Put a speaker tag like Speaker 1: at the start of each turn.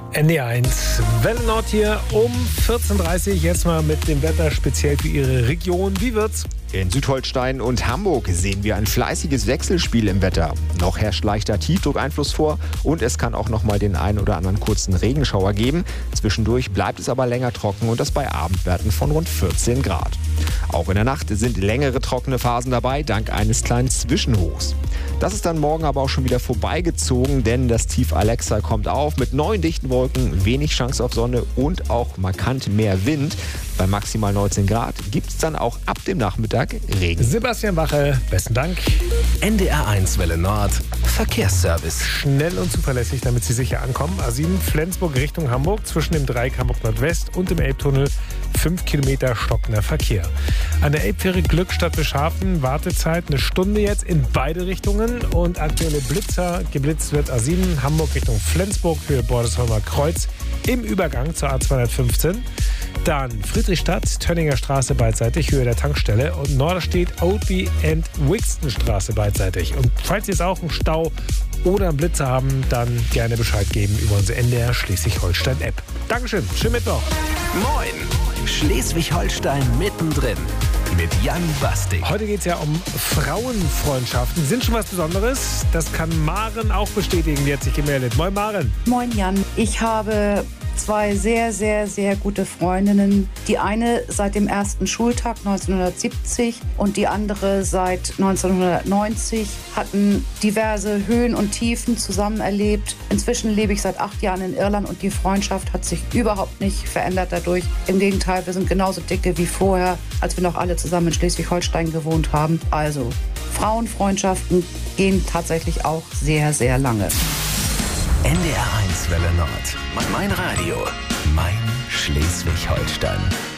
Speaker 1: NDR1 Welle Nord hier um 14.30 Uhr. Jetzt mal mit dem Wetter speziell für Ihre Region. Wie wird's?
Speaker 2: In Südholstein und Hamburg sehen wir ein fleißiges Wechselspiel im Wetter. Noch herrscht leichter Tiefdruckeinfluss vor und es kann auch noch mal den einen oder anderen kurzen Regenschauer geben. Zwischendurch bleibt es aber länger trocken und das bei Abendwerten von rund 14 Grad. Auch in der Nacht sind längere trockene Phasen dabei, dank eines kleinen Zwischenhochs. Das ist dann morgen aber auch schon wieder vorbeigezogen, denn das Tief Alexa kommt auf mit neuen dichten Wolken, wenig Chance auf Sonne und auch markant mehr Wind. Bei maximal 19 Grad gibt es dann auch ab dem Nachmittag Regen.
Speaker 1: Sebastian Wache, besten Dank.
Speaker 3: NDR1 Welle Nord, Verkehrsservice.
Speaker 1: Schnell und zuverlässig, damit Sie sicher ankommen. A7 Flensburg Richtung Hamburg, zwischen dem Dreieck Hamburg Nordwest und dem Elbtunnel 5 Kilometer stockender Verkehr. An der Elbfähre Glückstadt Beschafen, Wartezeit 1 Stunde jetzt in beide Richtungen und aktuelle Blitzer. Geblitzt wird A7 Hamburg Richtung Flensburg für Bordesholmer Kreuz im Übergang zur A215. Dann Friedrichstadt, Tönninger Straße beidseitig, Höhe der Tankstelle und Norderstedt, Oldby and Wixton Straße beidseitig. Und falls Sie jetzt auch einen Stau oder einen Blitzer haben, dann gerne Bescheid geben über unsere NDR Schleswig-Holstein-App. Dankeschön, schönen Mittwoch.
Speaker 3: Moin, Schleswig-Holstein mittendrin mit Jan Basting.
Speaker 1: Heute geht es ja um Frauenfreundschaften. Sind schon was Besonderes? Das kann Maren auch bestätigen, die hat sich gemeldet. Moin Maren.
Speaker 4: Moin Jan, ich habe 2 sehr, sehr, sehr gute Freundinnen. Die eine seit dem ersten Schultag 1970 und die andere seit 1990, hatten diverse Höhen und Tiefen zusammen erlebt. Inzwischen lebe ich seit 8 Jahren in Irland und die Freundschaft hat sich überhaupt nicht verändert dadurch. Im Gegenteil, wir sind genauso dicke wie vorher, als wir noch alle zusammen in Schleswig-Holstein gewohnt haben. Also, Frauenfreundschaften gehen tatsächlich auch sehr, sehr lange.
Speaker 3: NDR1 Welle Nord. Mein Radio. Mein Schleswig-Holstein.